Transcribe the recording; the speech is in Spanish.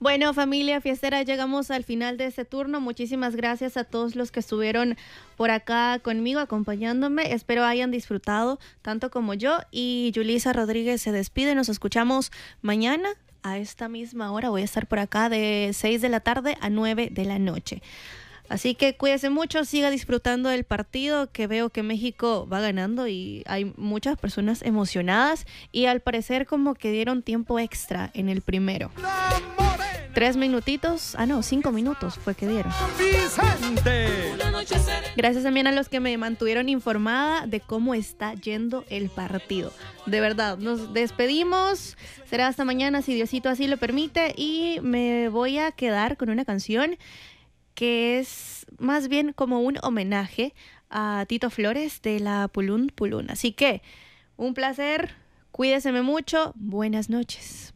Bueno, familia fiestera, llegamos al final de este turno. Muchísimas gracias a todos los que estuvieron por acá conmigo, acompañándome. Espero hayan disfrutado tanto como yo. Y Yulisa Rodríguez se despide. Nos escuchamos mañana a esta misma hora. Voy a estar por acá de 6 de la tarde a 9 de la noche. Así que cuídese mucho, siga disfrutando del partido, que veo que México va ganando y hay muchas personas emocionadas y al parecer como que dieron tiempo extra en el primero. 3 minutitos, 5 minutos fue que dieron. Gracias también a los que me mantuvieron informada de cómo está yendo el partido. De verdad, nos despedimos, será hasta mañana si Diosito así lo permite y me voy a quedar con una canción que es más bien como un homenaje a Tito Flores de la Pulún Pulún. Así que, un placer, cuídeseme mucho, buenas noches.